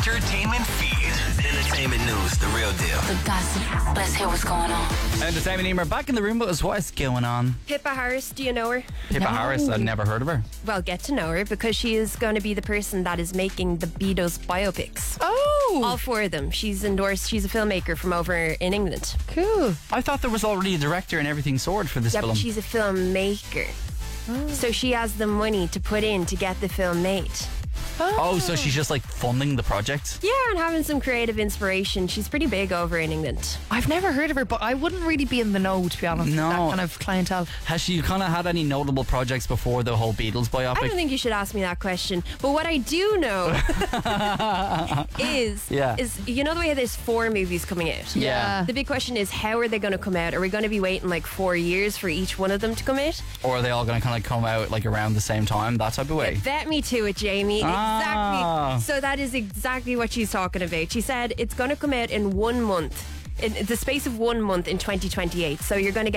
entertainment feed. Entertainment news, the real deal. The gossip. Let's hear what's going on. Entertainment Emer back in the room with us. What's going on? Pippa Harris, do you know her? Pippa Harris, I've never heard of her. Well, get to know her because she is going to be the person that is making the Beatles biopics. Oh, All four of them. She's endorsed. She's a filmmaker from over in England. cool. I thought there was already a director and everything sorted for this Yeah, film. but she's a filmmaker. So she has the money to put in to get the film made. Oh, so she's just like funding the project? Yeah, and having some creative inspiration. She's pretty big over in England. I've never heard of her, but I wouldn't really be in the know, to be honest. No. With that kind of clientele. Has she kind of had any notable projects before the whole Beatles biopic? I don't think you should ask me that question. But what I do know is you know the way there's 4 movies coming out? Yeah. The big question is, how are they going to come out? Are we going to be waiting like 4 years for each one of them to come out? Or are they all going to kind of come out like around the same time, that type of way? Bet me to it, Jamie. Exactly. So that is exactly what she's talking about. She said it's going to come out in 1 month, in the space of 1 month in 2028. So you're going to get